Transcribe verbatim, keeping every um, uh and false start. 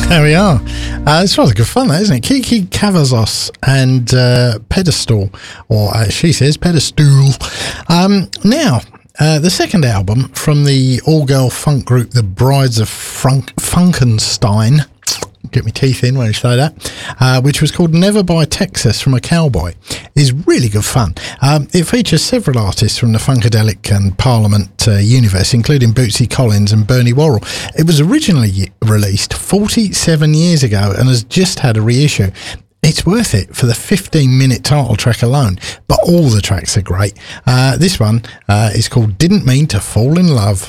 There we are. Uh, it's rather good fun, that, isn't it? Kiki Cavazos and uh, Pedestal, or uh, she says Pedestal. Um, now, uh, the second album from the all-girl funk group, the Brides of Frunk- Funkenstein, get my teeth in when you say that, uh, which was called Never Buy Texas from a Cowboy, is really good fun. Um, it features several artists from the Funkadelic and Parliament uh, universe, including Bootsy Collins and Bernie Worrell. It was originally released forty-seven years ago and has just had a reissue. It's worth it for the fifteen minute title track alone, but all the tracks are great. Uh, this one uh, is called Didn't Mean to Fall in Love.